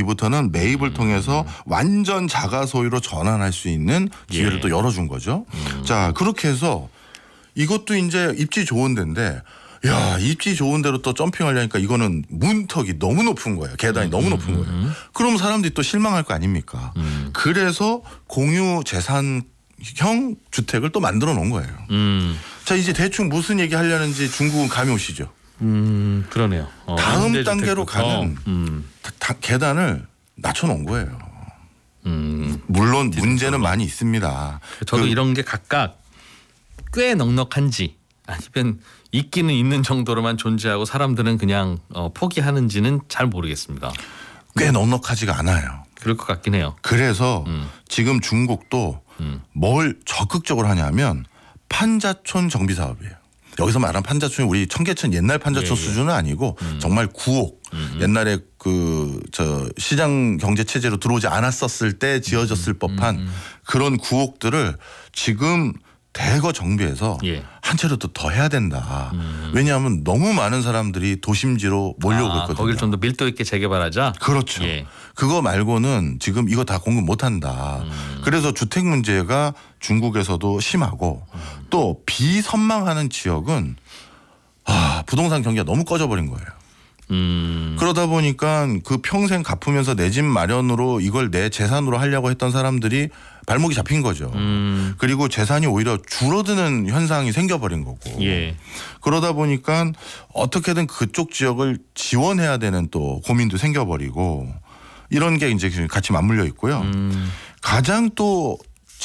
뒤부터는 매입을 통해서 완전 자가 소유로 전환할 수 있는 기회를 예. 또 열어준 거죠. 자, 그렇게 해서 이것도 이제 입지 좋은 데인데 야, 입지 좋은 데로 또 점핑하려니까 이거는 문턱이 너무 높은 거예요. 계단이 너무 높은 거예요. 그럼 사람들이 또 실망할 거 아닙니까? 그래서 공유 재산형 주택을 또 만들어 놓은 거예요. 자, 이제 대충 무슨 얘기 하려는지 중국은 감이 오시죠? 그러네요. 다음 단계로 가는 계단을 낮춰 놓은 거예요. 물론 문제는 많이 있습니다. 저도 이런 게 각각 꽤 넉넉한지 아니면 있기는 있는 정도로만 존재하고 사람들은 그냥 포기하는지는 잘 모르겠습니다. 꽤 넉넉하지가 않아요. 그럴 것 같긴 해요. 그래서 지금 중국도 뭘 적극적으로 하냐면 판자촌 정비 사업이에요. 여기서 말하는 판자촌이 우리 청계천 옛날 판자촌 수준은 아니고 정말 구옥 옛날에 시장 경제 체제로 들어오지 않았었을 때 지어졌을 법한 그런 구옥들을 지금 대거 정비해서 한 채로 또 더 해야 된다. 왜냐하면 너무 많은 사람들이 도심지로 몰려오고 있거든요. 거기를 좀 더 밀도 있게 재개발하자. 그렇죠. 그거 말고는 지금 이거 다 공급 못한다. 그래서 주택 문제가 중국에서도 심하고 또 비선망하는 지역은 부동산 경기가 너무 꺼져버린 거예요. 그러다 보니까 그 평생 갚으면서 내 집 마련으로 이걸 내 재산으로 하려고 했던 사람들이 발목이 잡힌 거죠. 그리고 재산이 오히려 줄어드는 현상이 생겨버린 거고. 그러다 보니까 어떻게든 그쪽 지역을 지원해야 되는 또 고민도 생겨버리고 이런 게 이제 같이 맞물려 있고요. 가장 또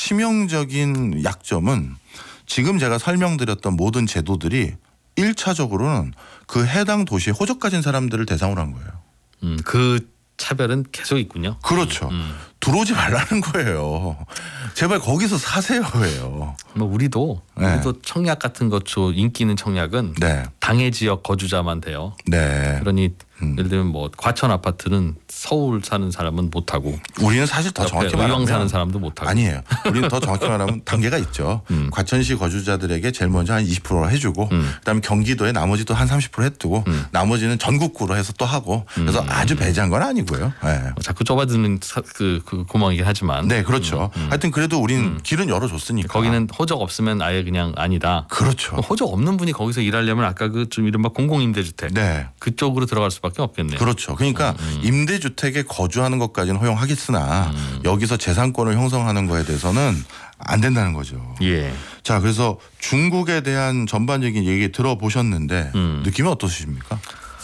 치명적인 약점은 지금 제가 설명드렸던 모든 제도들이 1차적으로는 그 해당 도시에 호적 가진 사람들을 대상으로 한 거예요. 그 차별은 계속 있군요. 그렇죠. 들어오지 말라는 거예요. 제발 거기서 사세요예요. 뭐 우리도 청약 같은 것 인기 있는 청약은 당해 지역 거주자만 돼요. 그러니 예를 들면 뭐 과천 아파트는 서울 사는 사람은 못 하고 우리는 사실 더 정확히 말하면 의왕 사는 사람도 못 하고 아니에요. 우리는 더 정확히 말하면 단계가 있죠. 과천시 거주자들에게 제일 먼저 한 20% 해주고 그다음에 경기도에 나머지 또 한 30% 해두고 나머지는 전국구로 해서 또 하고 그래서 아주 배제한 건 아니고요. 자꾸 좁아드는 그 구멍이긴 하지만 그렇죠. 하여튼 그래도 우리는 길은 열어줬으니까 거기는 호적 없으면 아예 그냥 아니다. 그렇죠. 호적 없는 분이 거기서 일하려면 아까 그 좀 이른바 공공임대주택 그쪽으로 들어갈 수밖에 없겠네요. 그렇죠. 그러니까 임대주택에 거주하는 것까지는 허용하겠으나 여기서 재산권을 형성하는 거에 대해서는 안 된다는 거죠. 자, 그래서 중국에 대한 전반적인 얘기 들어보셨는데 느낌이 어떠십니까?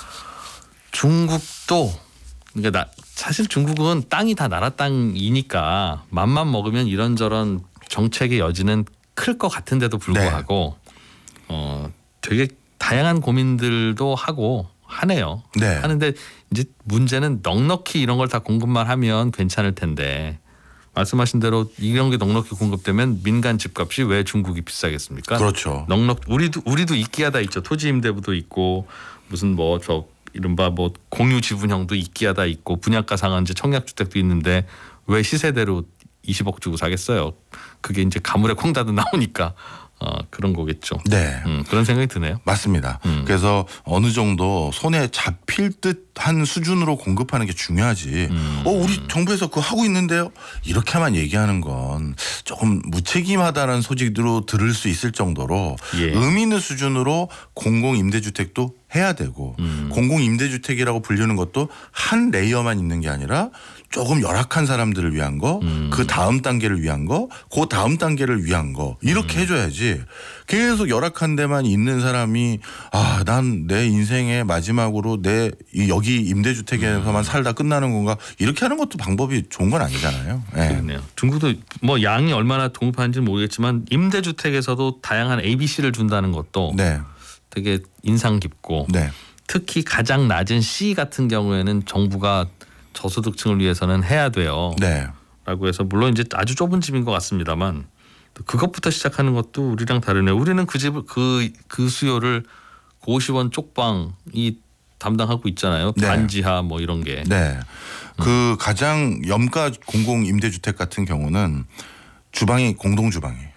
중국도 그러니까 사실 중국은 땅이 다 나라 땅이니까 맘만 먹으면 이런저런 정책의 여지는 클 것 같은데도 불구하고 되게 다양한 고민들도 하고 하네요. 하는데 이제 문제는 넉넉히 이런 걸 다 공급만 하면 괜찮을 텐데 말씀하신 대로 이런 게 넉넉히 공급되면 민간 집값이 왜 중국이 비싸겠습니까? 그렇죠. 우리도 있기하다 있죠. 토지 임대부도 있고 무슨 이른바 공유 지분형도 있기하다 있고 분양가 상한제 청약주택도 있는데 왜 시세대로 20억 주고 사겠어요? 그게 이제 가물에 콩다도 나오니까 그런 거겠죠. 그런 생각이 드네요. 맞습니다. 그래서 어느 정도 손에 잡힐 듯한 수준으로 공급하는 게 중요하지. 우리 정부에서 그거 하고 있는데요. 이렇게만 얘기하는 건 조금 무책임하다는 소식으로 들을 수 있을 정도로 의미 있는 수준으로 공공임대주택도 해야 되고 공공임대주택이라고 불리는 것도 한 레이어만 있는 게 아니라 조금 열악한 사람들을 위한 거, 그 다음 단계를 위한 거, 그 다음 단계를 위한 거 이렇게 해줘야지. 계속 열악한 데만 있는 사람이 난 내 인생의 마지막으로 여기 임대주택에서만 살다 끝나는 건가 이렇게 하는 것도 방법이 좋은 건 아니잖아요. 그렇네요. 중국도 뭐 양이 얼마나 공급하는지는 모르겠지만 임대주택에서도 다양한 ABC를 준다는 것도 되게 인상 깊고 특히 가장 낮은 C 같은 경우에는 정부가 저소득층을 위해서는 해야 돼요. 라고 해서 물론 이제 아주 좁은 집인 것 같습니다만 그것부터 시작하는 것도 우리랑 다르네요. 우리는 그 집을 그 수요를 고시원 쪽방이 담당하고 있잖아요. 반지하 뭐 이런 게. 그 가장 염가 공공 임대주택 같은 경우는 주방이 공동 주방이에요.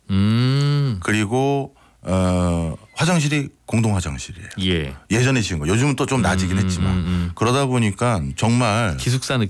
그리고 화장실이 공동 화장실이에요. 예전에 지은 거. 요즘은 또 좀 낮이긴 했지만 그러다 보니까 정말 기숙사